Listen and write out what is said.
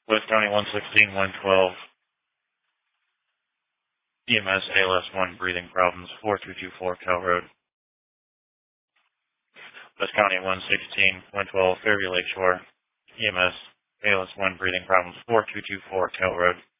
West County 116, 112, EMS ALS1 breathing problems, 4224 Cal Road. West County 116, 112 Fairview Lakeshore, EMS ALS1 breathing problems, 4224 Cal Road.